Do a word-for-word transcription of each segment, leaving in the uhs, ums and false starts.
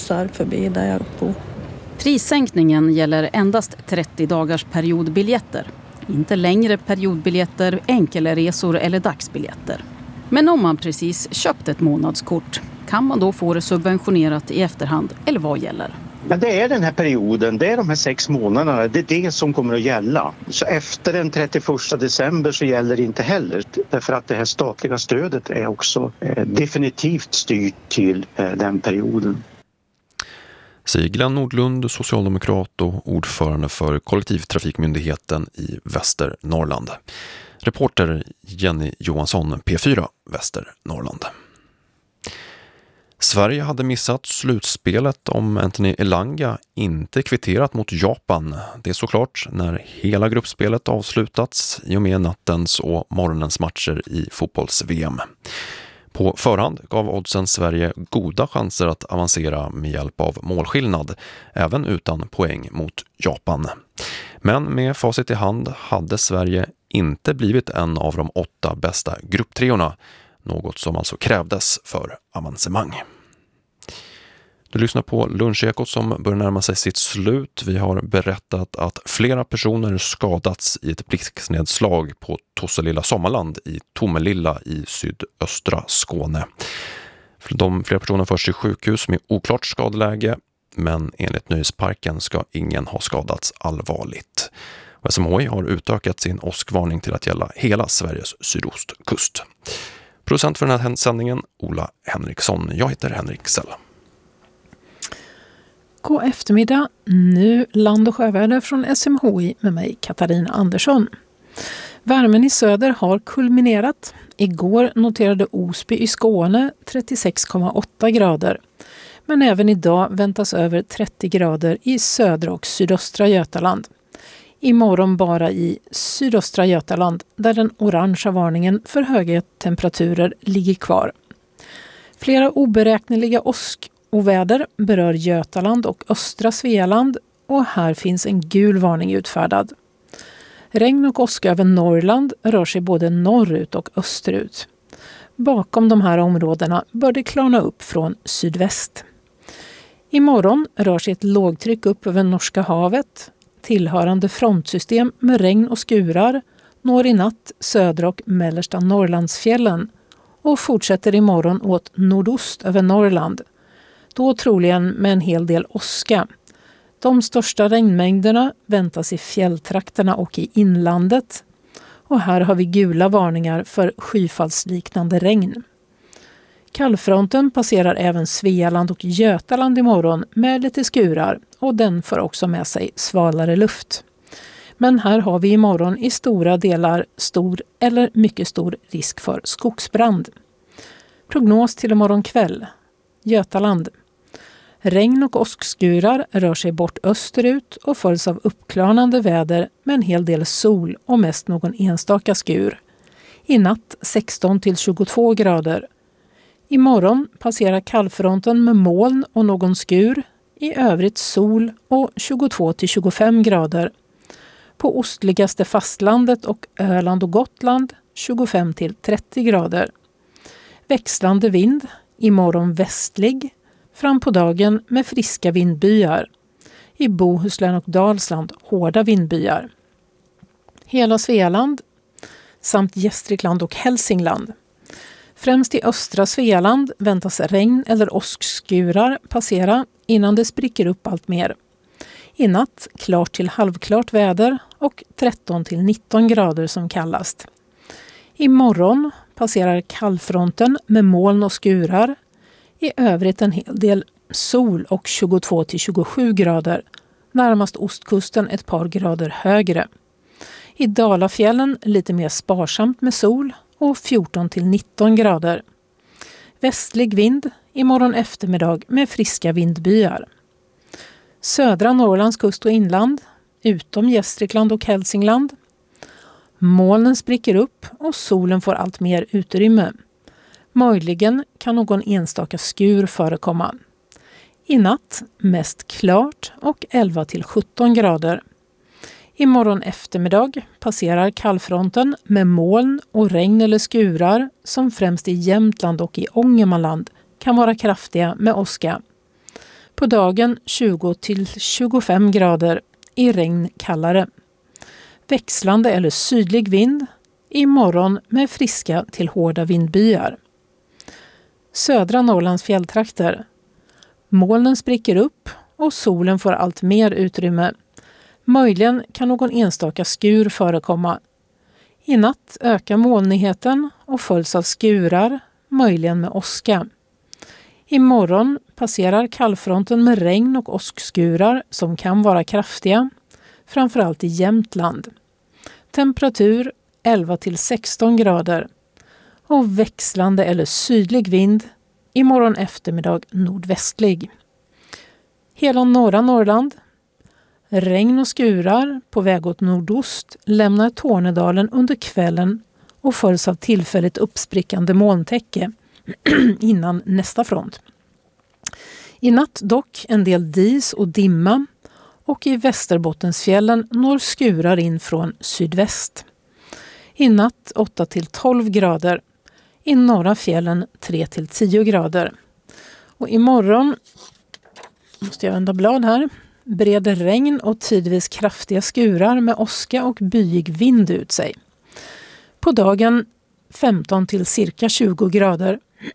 bussar förbi där jag bor. Prissänkningen gäller endast trettio dagars periodbiljetter. Inte längre periodbiljetter, enkelresor eller dagsbiljetter. Men om man precis köpt ett månadskort, kan man då få det subventionerat i efterhand, eller vad gäller? Ja, det är den här perioden, det är de här sex månaderna, det är det som kommer att gälla. Så efter den trettioförsta december så gäller det inte heller, därför att det här statliga stödet är också eh, definitivt styrt till eh, den perioden. Säger Glenn Nordlund, socialdemokrat och ordförande för kollektivtrafikmyndigheten i Västernorrland. Reporter Jenny Johansson, P fyra Västernorrland. Sverige hade missat slutspelet om Anthony Elanga inte kvitterat mot Japan. Det är såklart när hela gruppspelet avslutats i och med nattens och morgonens matcher i fotbolls-V M. På förhand gav oddsen Sverige goda chanser att avancera med hjälp av målskillnad, även utan poäng mot Japan. Men med facit i hand hade Sverige inte blivit en av de åtta bästa grupptreorna, något som alltså krävdes för avancemang. Du lyssnar på Lunchekot som börjar närma sig sitt slut. Vi har berättat att flera personer skadats i ett blixtnedslag på Tosselilla Sommarland i Tomelilla i sydöstra Skåne. De flera personer förs till sjukhus med oklart skadeläge, men enligt Nöjesparken ska ingen ha skadats allvarligt. S M H I har utökat sin åskvarning till att gälla hela Sveriges sydostkust. Producent för den här sändningen, Ola Henriksson. Jag heter Henrik Sell. God eftermiddag. Nu land- och sjöväder från S M H I med mig, Katarina Andersson. Värmen i söder har kulminerat. Igår noterade Osby i Skåne trettiosex komma åtta grader. Men även idag väntas över trettio grader i södra och sydöstra Götaland. Imorgon bara i sydöstra Götaland där den orangea varningen för höga temperaturer ligger kvar. Flera oberäkneliga åskoväder berör Götaland och östra Svealand och här finns en gul varning utfärdad. Regn och åska över Norrland rör sig både norrut och österut. Bakom de här områdena bör det klarna upp från sydväst. Imorgon rör sig ett lågtryck upp över Norska havet. Tillhörande frontsystem med regn och skurar når i natt södra och mellersta Norrlandsfjällen och fortsätter imorgon åt nordost över Norrland. Då troligen med en hel del åska. De största regnmängderna väntas i fjälltrakterna och i inlandet. Och här har vi gula varningar för skyfallsliknande regn. Kallfronten passerar även Svealand och Götaland imorgon med lite skurar och den får också med sig svalare luft. Men här har vi imorgon i stora delar stor eller mycket stor risk för skogsbrand. Prognos till imorgon kväll. Götaland. Regn och åskskurar rör sig bort österut och följs av uppklarnande väder med en hel del sol och mest någon enstaka skur. I natt sexton till tjugotvå grader. Imorgon passerar kallfronten med moln och någon skur. I övrigt sol och tjugotvå till tjugofem grader. På ostligaste fastlandet och Öland och Gotland tjugofem till trettio grader. Växlande vind, imorgon västlig, fram på dagen med friska vindbyar. I Bohuslän och Dalsland hårda vindbyar. Hela Svealand samt Gästrikland och Hälsingland. Främst i östra Svealand väntas regn eller åskskurar passera innan det spricker upp allt mer. I natt klart till halvklart väder och tretton till nitton grader som kallast. Imorgon passerar kallfronten med moln och skurar. I övrigt en hel del sol och tjugotvå till tjugosju grader. Närmast ostkusten ett par grader högre. I Dalafjällen lite mer sparsamt med sol och fjorton till nitton grader. Västlig vind imorgon eftermiddag med friska vindbyar. Södra Norrlands kust och inland, utom Gästrikland och Hälsingland. Molnen spricker upp och solen får allt mer utrymme. Möjligen kan någon enstaka skur förekomma. I natt mest klart och elva till sjutton grader. Imorgon eftermiddag passerar kallfronten med moln och regn eller skurar som främst i Jämtland och i Ångermanland kan vara kraftiga med åska. På dagen tjugo till tjugofem grader, i regn kallare. Växlande eller sydlig vind, imorgon med friska till hårda vindbyar. Södra Norrlands fjälltrakter. Molnen spricker upp och solen får allt mer utrymme. Möjligen kan någon enstaka skur förekomma. I natt ökar molnigheten och följs av skurar, möjligen med åska. Imorgon passerar kallfronten med regn och åskskurar som kan vara kraftiga, framförallt i Jämtland. Temperatur elva till sexton grader och växlande eller sydlig vind, imorgon eftermiddag nordvästlig. Hela norra Norrland. Regn och skurar på väg åt nordost lämnar Tornedalen under kvällen och följs av tillfälligt uppsprickande molntäcke innan nästa front. I natt dock en del dis och dimma och i Västerbottensfjällen når skurar in från sydväst. I natt åtta till tolv grader, i norra fjällen tre till tio grader. Och imorgon, måste jag vända blad här, breder regn och tidvis kraftiga skurar med åska och byig vind ut sig. På dagen femton till cirka tjugo grader.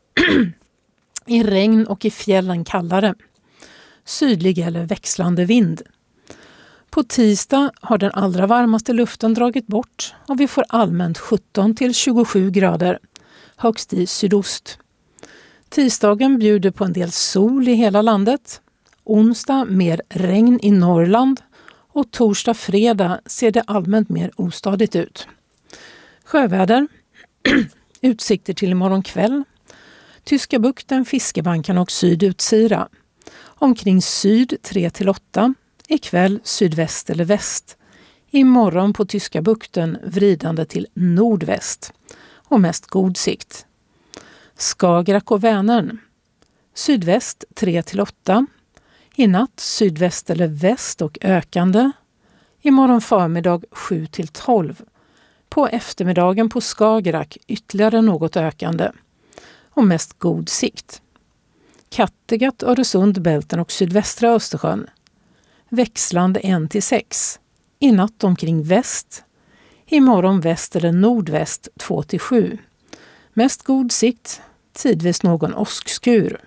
I regn och i fjällen kallare. Sydlig eller växlande vind. På tisdag har den allra varmaste luften dragit bort och vi får allmänt sjutton till tjugosju grader. Högst i sydost. Tisdagen bjuder på en del sol i hela landet. Onsdag mer regn i Norrland och torsdag fredag ser det allmänt mer ostadigt ut. Sjöväder. Utsikter till imorgon kväll. Tyska bukten, Fiskebanken och Sydutsira. Omkring syd tre till åtta. Ikväll sydväst eller väst. Imorgon på Tyska bukten vridande till nordväst. Och mest god sikt. Skagerrak och Vänern. Sydväst tre till åtta. I natt sydväst eller väst och ökande. Imorgon förmiddag sju till tolv. På eftermiddagen på Skagerrak ytterligare något ökande. Och mest god sikt. Kattegatt, Öresund, Bälten och sydvästra Östersjön. Växlande en till sex. I natt omkring väst. Imorgon väst eller nordväst två till sju. Mest god sikt. Tidvis någon åskskur.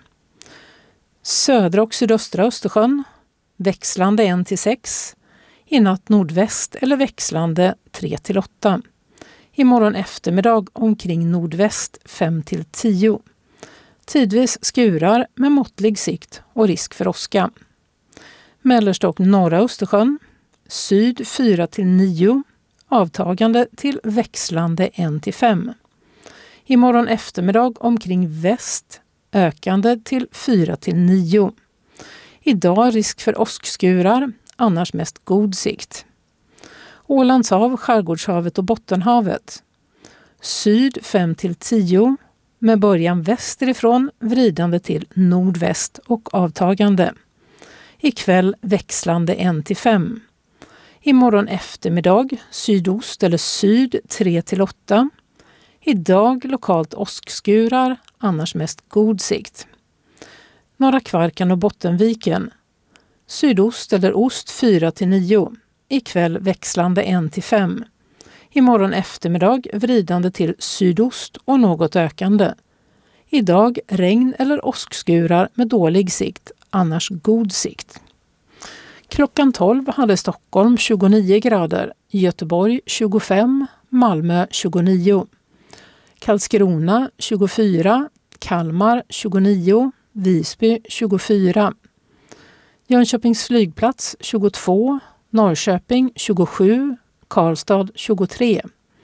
Södra och sydöstra Östersjön. Växlande en till sex. I natt nordväst eller växlande tre till åtta. Imorgon eftermiddag omkring nordväst fem till tio. Tidvis skurar med måttlig sikt och risk för åska. Mellersta och norra Östersjön. Syd fyra till nio. Avtagande till växlande en till fem. Imorgon eftermiddag omkring väst. Ökande till fyra till nio. Idag risk för åskskurar, annars mest god sikt. Ålands hav, Skärgårdshavet och Bottenhavet. Syd fem till tio. Med början västerifrån vridande till nordväst och avtagande. Ikväll växlande en till fem. Imorgon eftermiddag sydost eller syd tre till åtta. Idag lokalt åskskurar, annars mest god sikt. Norra Kvarken och Bottenviken. Sydost eller ost fyra till nio. Ikväll växlande en till fem. Imorgon eftermiddag vridande till sydost och något ökande. Idag regn eller åskskurar med dålig sikt, annars god sikt. Klockan tolv hade Stockholm tjugonio grader, Göteborg tjugofem, Malmö tjugonio. Karlskrona tjugofyra, Kalmar tjugonio, Visby tjugofyra. Jönköpings flygplats tjugotvå, Norrköping tjugosju, Karlstad tjugotre.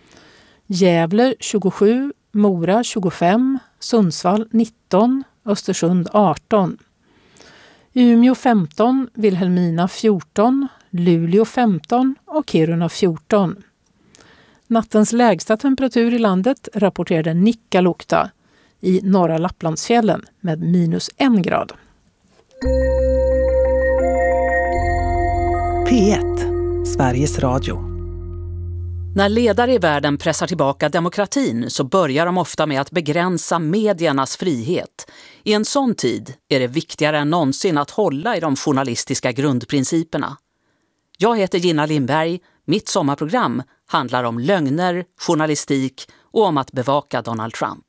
Gävle tjugosju, Mora tjugofem, Sundsvall nitton, Östersund arton. Umeå femton, Vilhelmina fjorton, Luleå femton och Kiruna fjorton. Nattens lägsta temperatur i landet rapporterade Nikkaluokta i norra Lapplandsfjällen med minus en grad. P ett, Sveriges Radio. När ledare i världen pressar tillbaka demokratin så börjar de ofta med att begränsa mediernas frihet. I en sån tid är det viktigare än någonsin att hålla i de journalistiska grundprinciperna. Jag heter Gina Lindberg. Mitt sommarprogram handlar om lögner, journalistik och om att bevaka Donald Trump.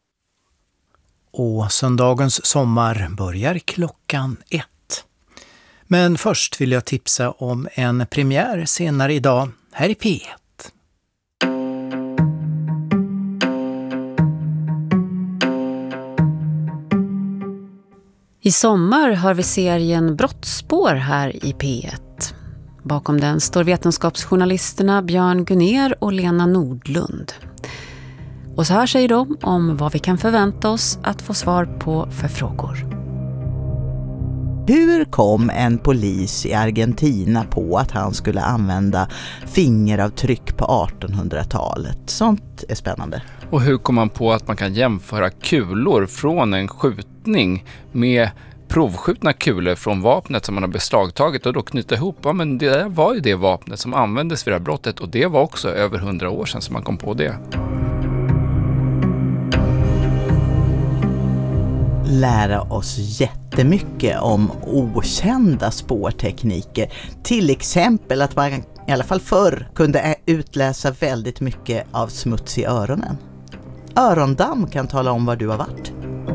Och söndagens sommar börjar klockan ett. Men först vill jag tipsa om en premiär senare idag här i P ett. I sommar har vi serien Brottsspår här i P ett. Bakom den står vetenskapsjournalisterna Björn Gunnér och Lena Nordlund. Och så här säger de om vad vi kan förvänta oss att få svar på för frågor. Hur kom en polis i Argentina på att han skulle använda fingeravtryck på artonhundratalet? Sånt är spännande. Och hur kom man på att man kan jämföra kulor från en skjutning med provskjutna kulor från vapnet som man har beslagtagit och då knyta ihop? Ja, men det var ju det vapnet som användes vid det här brottet och det var också över hundra år sedan som man kom på det. Lära oss jättemycket om okända spårtekniker. Till exempel att man i alla fall förr kunde utläsa väldigt mycket av smuts i öronen. Örondamm kan tala om var du har varit.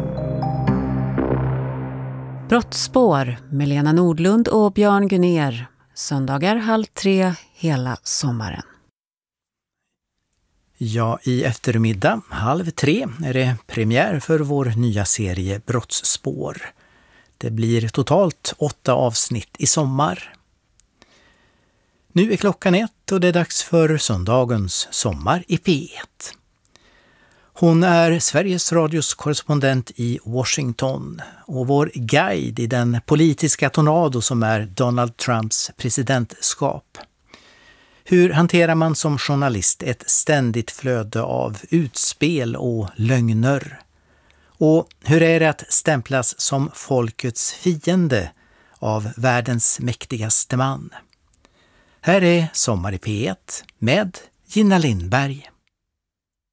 Brottsspår med Lena Nordlund och Björn Gunnér. Söndagar halv tre hela sommaren. Ja, i eftermiddag halv tre är det premiär för vår nya serie Brottsspår. Det blir totalt åtta avsnitt i sommar. Nu är klockan ett och det är dags för söndagens sommar i P ett. Hon är Sveriges Radios korrespondent i Washington och vår guide i den politiska tornado som är Donald Trumps presidentskap. Hur hanterar man som journalist ett ständigt flöde av utspel och lögner? Och hur är det att stämplas som folkets fiende av världens mäktigaste man? Här är Sommar i P ett med Gina Lindberg.